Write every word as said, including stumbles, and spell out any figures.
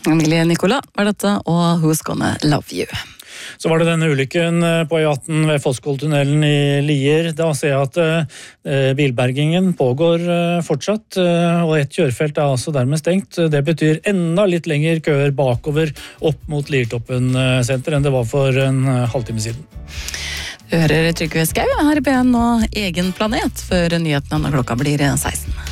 Emilie Nicola var dette, og Who's Gonna Love You. Så var det denne ulykken på E atten ved Fosskolltunnelen i Lier. Da ser jeg at eh, bilbergingen pågår eh, fortsatt, eh, og et kjørefelt er altså dermed stengt. Det betyr enda litt lengre køer bakover opp mot Liertoppen senter enn det var for en halvtime siden. Du hører Trygve Skau her i P en og Egen planet før nyhetene når klokka blir seksten.